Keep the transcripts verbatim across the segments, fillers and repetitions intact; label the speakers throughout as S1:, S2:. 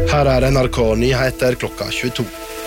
S1: Her er N R K Nyheter klokka tjueto.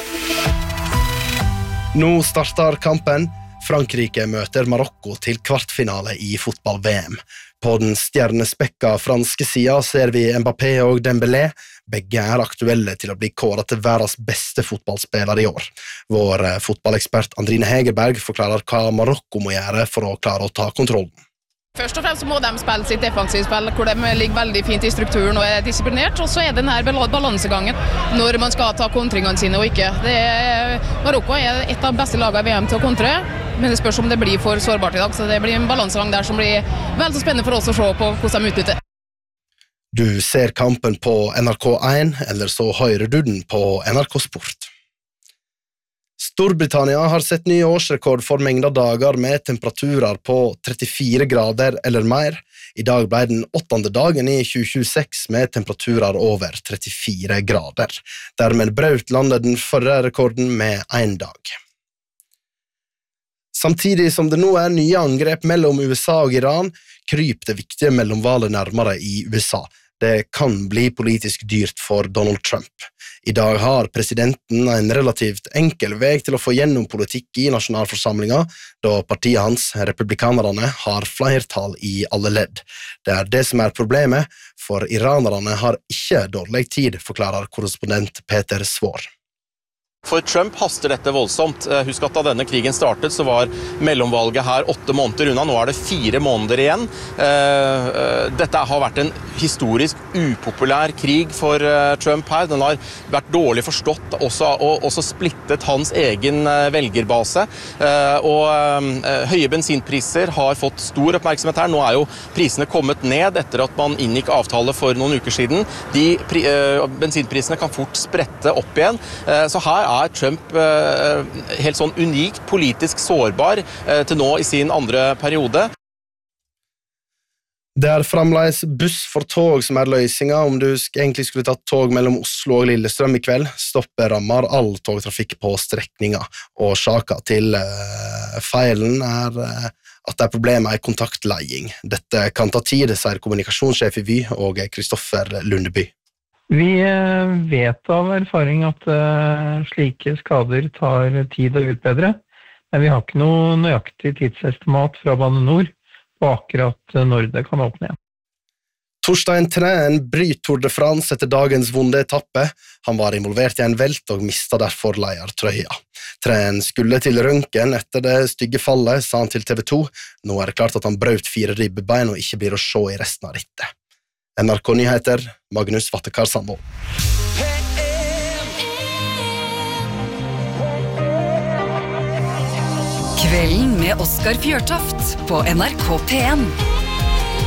S1: Nå starter kampen. Frankrike møter Marokko til kvartfinale i fotball-V M. På den stjernespekka franske siden ser vi Mbappé og Dembélé. Begge er aktuelle til å bli kåret til verdens beste fotballspillere i år. Vår fotballekspert Andrine Hegerberg forklarer hva Marokko må gjøre for å klare å ta kontrollen.
S2: Først og fremst må de spille sitt defensivspill, hvor de ligger veldig fint i strukturen og er disiplinert, og så er det denne balansegangen når man skal ta kontringene sine og ikke. Det er, Marokko er et av beste lagene i V M til å kontre, men det spørs om det blir for sårbart i dag, så det blir en balansegang der som blir vel så spennende for oss å se på hvordan de utnytter.
S1: Du ser kampen på N R K én, eller så hører du den på N R K Sport. Storbritannia har sett ny årsrekord for mengder dager med temperaturer på trettifire grader eller mer. I dag ble den åttende dagen i tjue tjueseks med temperaturer over trettifire grader. Dermed brøt landet den forrige rekorden med en dag. Samtidig som det nå er nye angrep mellom U S A og Iran, kryper det viktige mellomvalget nærmere i U S A. Det kan bli politisk dyrt for Donald Trump. I dag har presidenten en relativt enkel vei til å få gjennom politikk i nasjonalforsamlingen, da partiet hans, republikanerne, har flertall i alle ledd. Det er det som er problemet, for iranerne har ikke dårlig tid, forklarer korrespondent Peter Svår.
S3: For Trump haster dette voldsomt. Husk at da denne krigen startet, så var mellomvalget her åtte måneder unna. Nå er det fire måneder igjen. Dette har vært en historisk upopulær krig for Trump her. Den har vært dårlig forstått også, og også splittet hans egen velgerbase. Og høye bensinpriser har fått stor oppmerksomhet her. Nå er jo prisene kommet ned etter at man inngikk avtale for noen uker siden. De bensinprisene kan fort sprette opp igjen. Så her er Trump eh, helt sånn unikt politisk sårbar eh, til nå i sin andre periode.
S1: Det er fremdeles buss for tog som er løsningen om du egentlig skulle tatt tog mellom Oslo og Lillestrøm i kveld. Stoppet rammer all togtrafikk på strekningen. Årsaken til eh, feilen er eh, at det er problemer i kontaktleiing. Dette kan ta tid, sier kommunikasjonssjef i Vy og Kristoffer Lundeby.
S4: Vi vet av erfaring at uh, slike skader tar tid å utbedre, men vi har ikke noe nøyaktig tidsestimat fra Bane Nor på akkurat når det kan åpne igjen.
S1: Torstein Træen bryter Tour de France etter dagens vonde etappe. Han var involvert i en velt og mistet derfor leiertrøya. Træen skulle til røntgen etter det stygge fallet, sa han til T V to. Nå er det klart at han brøt fire ribbebein og ikke blir å se i resten av rittet. N R K Nyheter, Magnus Vattekar Sandvold.
S5: Kvelden med Oskar Fjørtoft på N R K P en.